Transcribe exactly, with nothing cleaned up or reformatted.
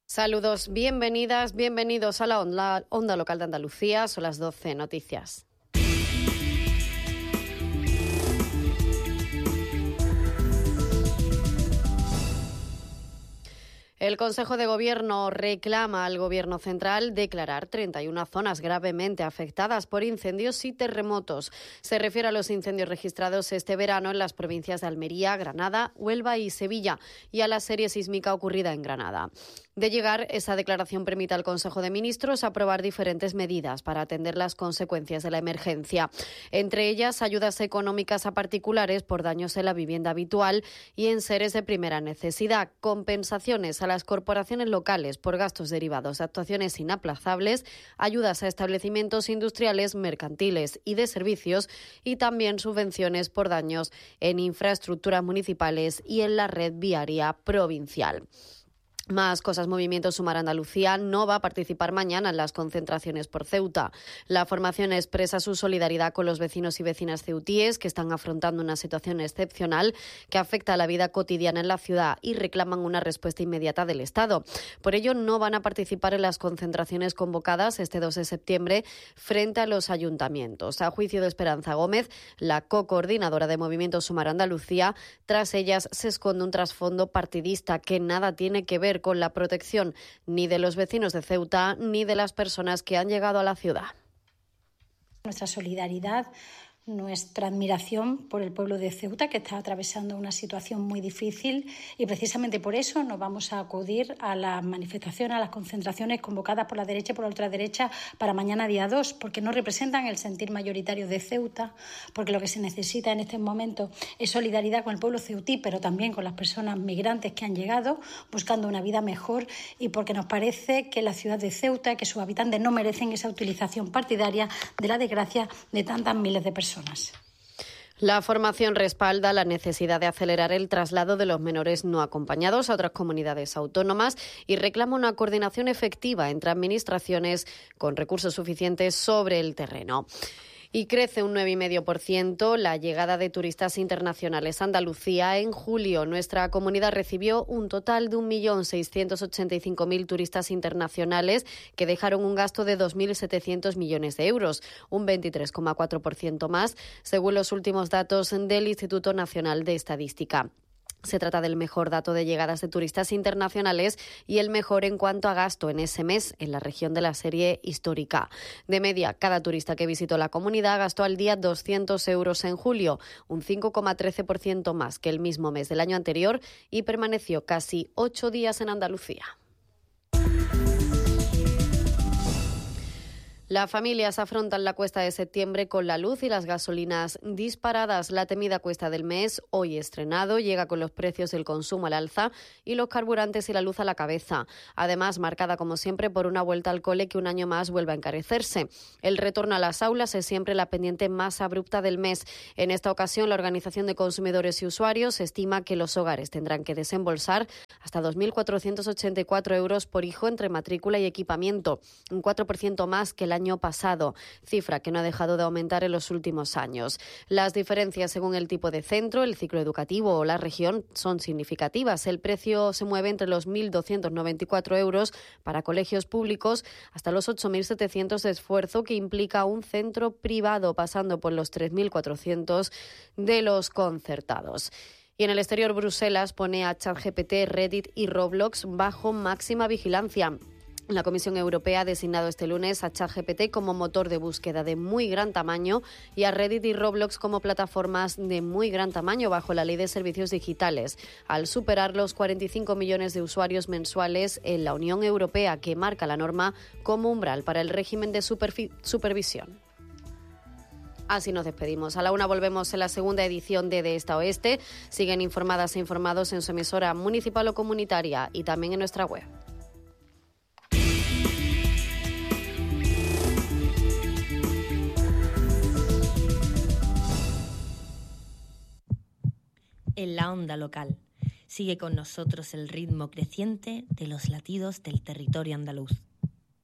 Saludos, bienvenidas, bienvenidos a la onda, onda local de Andalucía. Son las doce, noticias. El Consejo de Gobierno reclama al Gobierno central declarar treinta y una zonas gravemente afectadas por incendios y terremotos. Se refiere a los incendios registrados este verano en las provincias de Almería, Granada, Huelva y Sevilla y a la serie sísmica ocurrida en Granada. De llegar, esa declaración permite al Consejo de Ministros aprobar diferentes medidas para atender las consecuencias de la emergencia. Entre ellas, ayudas económicas a particulares por daños en la vivienda habitual y en seres de primera necesidad, compensaciones a las corporaciones locales por gastos derivados de actuaciones inaplazables, ayudas a establecimientos industriales, mercantiles y de servicios y también subvenciones por daños en infraestructuras municipales y en la red viaria provincial. Más cosas. Movimiento Sumar Andalucía no va a participar mañana en las concentraciones por Ceuta. La formación expresa su solidaridad con los vecinos y vecinas ceutíes que están afrontando una situación excepcional que afecta a la vida cotidiana en la ciudad y reclaman una respuesta inmediata del Estado. Por ello, no van a participar en las concentraciones convocadas este dos de septiembre frente a los ayuntamientos. A juicio de Esperanza Gómez, la co-coordinadora de Movimiento Sumar Andalucía, tras ellas se esconde un trasfondo partidista que nada tiene que ver con la protección ni de los vecinos de Ceuta ni de las personas que han llegado a la ciudad. Nuestra solidaridad, nuestra admiración por el pueblo de Ceuta, que está atravesando una situación muy difícil, y precisamente por eso nos vamos a acudir a las manifestaciones, a las concentraciones convocadas por la derecha y por la ultraderecha para mañana día dos, porque no representan el sentir mayoritario de Ceuta, porque lo que se necesita en este momento es solidaridad con el pueblo ceutí, pero también con las personas migrantes que han llegado buscando una vida mejor, y porque nos parece que la ciudad de Ceuta, que sus habitantes no merecen esa utilización partidaria de la desgracia de tantas miles de personas. La formación respalda la necesidad de acelerar el traslado de los menores no acompañados a otras comunidades autónomas y reclama una coordinación efectiva entre administraciones con recursos suficientes sobre el terreno. Y crece un nueve coma cinco por ciento la llegada de turistas internacionales a Andalucía. En julio, nuestra comunidad recibió un total de un millón seiscientos ochenta y cinco mil turistas internacionales que dejaron un gasto de dos mil setecientos millones de euros, un veintitrés coma cuatro por ciento más, según los últimos datos del Instituto Nacional de Estadística. Se trata del mejor dato de llegadas de turistas internacionales y el mejor en cuanto a gasto en ese mes en la región de la serie histórica. De media, cada turista que visitó la comunidad gastó al día doscientos euros en julio, un cinco coma trece por ciento más que el mismo mes del año anterior, y permaneció casi ocho días en Andalucía. Las familias afrontan la cuesta de septiembre con la luz y las gasolinas disparadas. La temida cuesta del mes, hoy estrenado, llega con los precios del consumo al alza y los carburantes y la luz a la cabeza. Además, marcada como siempre por una vuelta al cole que un año más vuelve a encarecerse. El retorno a las aulas es siempre la pendiente más abrupta del mes. En esta ocasión, la Organización de Consumidores y Usuarios estima que los hogares tendrán que desembolsar hasta dos mil cuatrocientos ochenta y cuatro euros por hijo entre matrícula y equipamiento, un cuatro por ciento más que el año pasado, cifra que no ha dejado de aumentar en los últimos años. Las diferencias según el tipo de centro, el ciclo educativo o la región son significativas. El precio se mueve entre los mil doscientos noventa y cuatro euros para colegios públicos hasta los ocho mil setecientos de esfuerzo que implica un centro privado, pasando por los tres mil cuatrocientos de los concertados. Y en el exterior, Bruselas pone a ChatGPT, Reddit y Roblox bajo máxima vigilancia. La Comisión Europea ha designado este lunes a ChatGPT como motor de búsqueda de muy gran tamaño y a Reddit y Roblox como plataformas de muy gran tamaño bajo la Ley de Servicios Digitales, al superar los cuarenta y cinco millones de usuarios mensuales en la Unión Europea, que marca la norma como umbral para el régimen de superfi- supervisión. Así nos despedimos. A la una volvemos en la segunda edición de De Esta a Oeste. Siguen informadas e informados en su emisora municipal o comunitaria y también en nuestra web. En la onda local. Sigue con nosotros el ritmo creciente de los latidos del territorio andaluz.